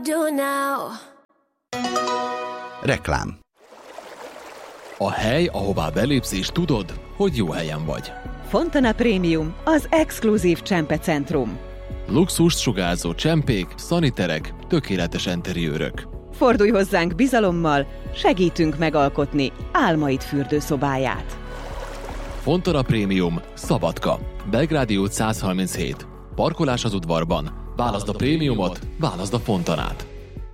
Reklám. A hely, ahová belépsz és tudod, hogy jó helyen vagy. Fontana Premium, az exkluzív csempecentrum. Luxust sugárzó csempék, szaniterek, tökéletes enteriőrök. Fordulj hozzánk bizalommal, segítünk megalkotni álmaid fürdőszobáját. Fontana Premium, Szabadka, Belgrádi út 137. Parkolás az udvarban. Válaszd a prémiumot, válaszd a Fontanát.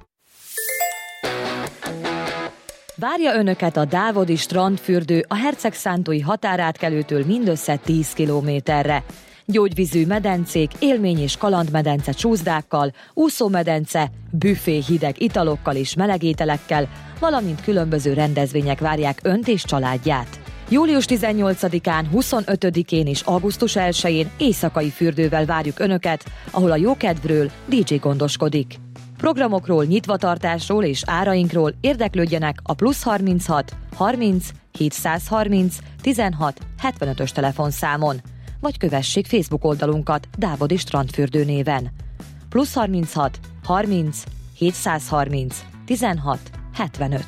Várja Önöket a Dávodi strandfürdő a Hercegszántúi határátkelőtől mindössze 10 kilométerre. Gyógyvízű medencék, élmény- és kalandmedence csúszdákkal, úszómedence, büfé hideg italokkal és melegételekkel, valamint különböző rendezvények várják Önt és családját. Július 18-án, 25-én és augusztus 1-én éjszakai fürdővel várjuk Önöket, ahol a jókedvről DJ gondoskodik. Programokról, nyitvatartásról és árainkról érdeklődjenek a +36 30 730 16 75-ös telefonszámon, vagy kövessék Facebook oldalunkat Dávodi Strandfürdő néven. +36 30 730 16 75.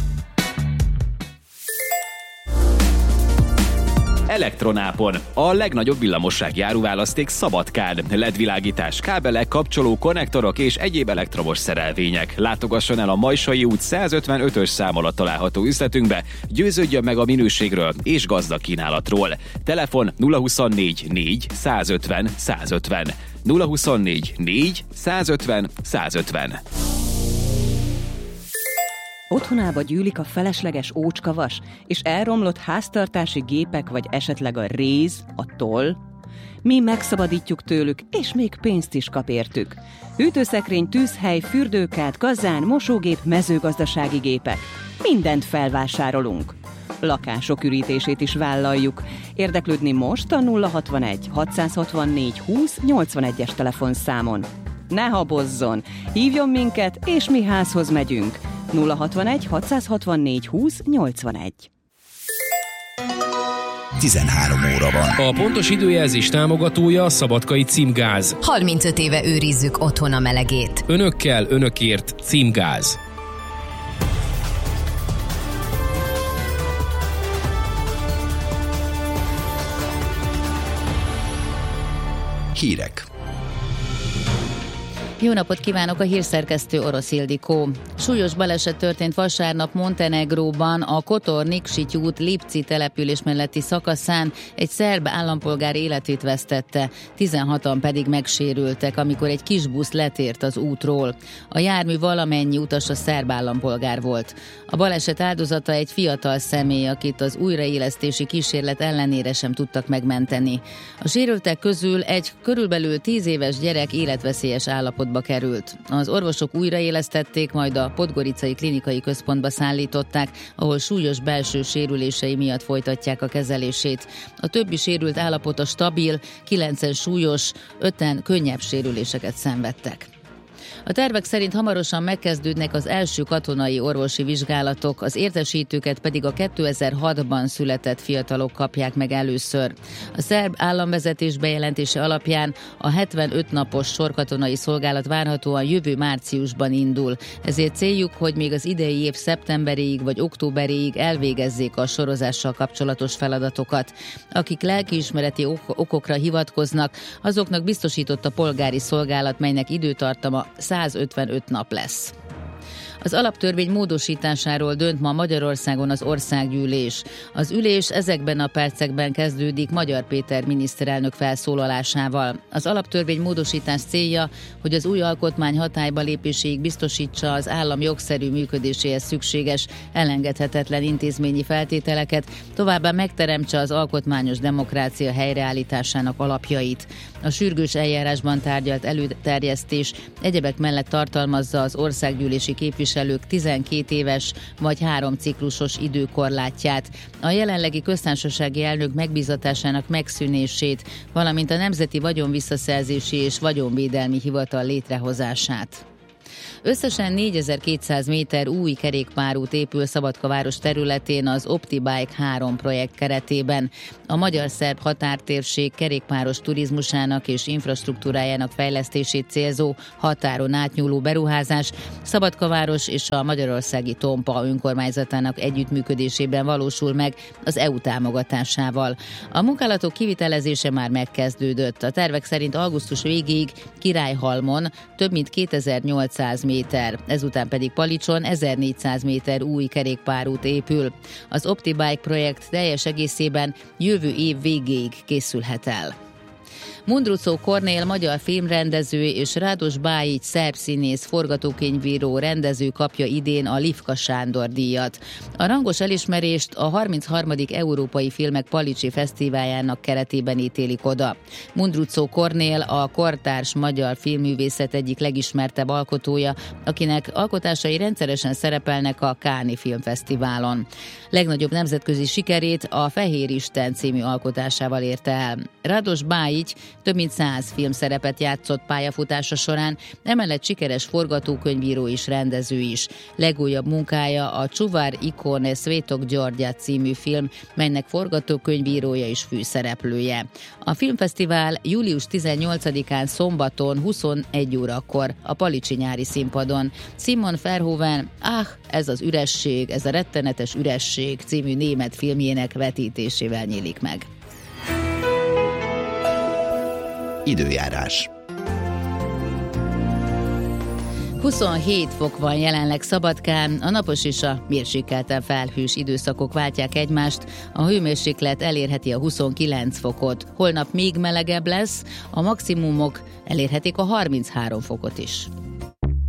Elektronápon. A legnagyobb villamossági áruválaszték Szabadkán. LED-világítás, kábelek, kapcsoló, konnektorok és egyéb elektromos szerelvények. Látogasson el a Majsai út 155-ös szám alatt található üzletünkbe, győződjön meg a minőségről és gazdag kínálatról. Telefon 024 4 150 150. 024 4 150 150. Otthonába gyűlik a felesleges ócskavas és elromlott háztartási gépek, vagy esetleg a réz, a toll? Mi megszabadítjuk tőlük, és még pénzt is kap értük. Hűtőszekrény, tűzhely, fürdőkád, kazán, mosógép, mezőgazdasági gépek. Mindent felvásárolunk. Lakások ürítését is vállaljuk. Érdeklődni most a 061 664 20 81-es telefonszámon. Ne habozzon! Hívjon minket, és mi házhoz megyünk. 061 664 20 81. 13 óra van. A pontos időjelzés támogatója a Szabadkai Címgáz. 35 éve őrizzük otthon a melegét. Önökkel, önökért Címgáz. Hírek. Jó napot kívánok, a hírszerkesztő Orosz Ildikó. Súlyos baleset történt vasárnap Montenegróban, a Kotor-Nikšić út Lipci település melletti szakaszán. Egy szerb állampolgár életét vesztette, 16-an pedig megsérültek, amikor egy kis busz letért az útról. A jármű valamennyi utasa szerb állampolgár volt. A baleset áldozata egy fiatal személy, akit az újraélesztési kísérlet ellenére sem tudtak megmenteni. A sérültek közül egy körülbelül 10 éves gyerek életveszélyes állapotba került. Az orvosok újraélesztették, majd a Podgoricai Klinikai Központba szállították, ahol súlyos belső sérülései miatt folytatják a kezelését. A többi sérült állapota stabil, 9-en súlyos, 5-en könnyebb sérüléseket szenvedtek. A tervek szerint hamarosan megkezdődnek az első katonai orvosi vizsgálatok, az értesítőket pedig a 2006-ban született fiatalok kapják meg először. A szerb államvezetés bejelentése alapján a 75 napos sorkatonai szolgálat várhatóan jövő márciusban indul. Ezért céljuk, hogy még az idei év szeptemberéig vagy októberéig elvégezzék a sorozással kapcsolatos feladatokat. Akik lelkiismereti okokra hivatkoznak, azoknak biztosított a polgári szolgálat, melynek időtartama 155 nap lesz. Az alaptörvény módosításáról dönt ma Magyarországon az országgyűlés. Az ülés ezekben a percekben kezdődik Magyar Péter miniszterelnök felszólalásával. Az alaptörvény módosítás célja, hogy az új alkotmány hatályba lépéséig biztosítsa az állam jogszerű működéséhez szükséges, elengedhetetlen intézményi feltételeket, továbbá megteremtse az alkotmányos demokrácia helyreállításának alapjait. A sürgős eljárásban tárgyalt előterjesztés egyebek mellett tartalmazza az országgyűlési képviselők 12 éves vagy 3 ciklusos időkorlátját, a jelenlegi köztársasági elnök megbízatásának megszűnését, valamint a Nemzeti Vagyonvisszaszerzési és Vagyonvédelmi Hivatal létrehozását. Összesen 4200 méter új kerékpárút épül Szabadka város területén az OptiBike 3 projekt keretében. A magyar-szerb határtérség kerékpáros turizmusának és infrastruktúrájának fejlesztését célzó határon átnyúló beruházás Szabadka város és a magyarországi Tompa önkormányzatának együttműködésében valósul meg az EU támogatásával. A munkálatok kivitelezése már megkezdődött. A tervek szerint augusztus végéig Királyhalmon több mint 2800 méter, ezután pedig Palicson 1400 méter új kerékpárút épül. Az OptiBike projekt teljes egészében jövő év végéig készülhet el. Mundruczó Kornél magyar filmrendező és Rádos Bájics szerb színész, forgatókönyvíró, rendező kapja idén a Lifka Sándor díjat. A rangos elismerést a 33. Európai Filmek Palicsi Fesztiváljának keretében ítélik oda. Mundruczó Kornél a kortárs magyar filmművészet egyik legismertebb alkotója, akinek alkotásai rendszeresen szerepelnek a Cannes Filmfesztiválon. Legnagyobb nemzetközi sikerét a Fehér Isten című alkotásával érte el. Rádos Bájics több mint 100 filmszerepet játszott pályafutása során, emellett sikeres forgatókönyvíró és rendező is. Legújabb munkája a Csuvar Ikone Svetok Györgya című film, melynek forgatókönyvírója és főszereplője. A filmfesztivál július 18-án szombaton 21 órakor a Palicsi nyári színpadon Simon Verhoeven ez az üresség, ez a rettenetes üresség című német filmjének vetítésével nyílik meg. Időjárás. 27 fok van jelenleg Szabadkán, a napos és a mérsékelten felhős időszakok váltják egymást, a hőmérséklet elérheti a 29 fokot, holnap még melegebb lesz, a maximumok elérhetik a 33 fokot is.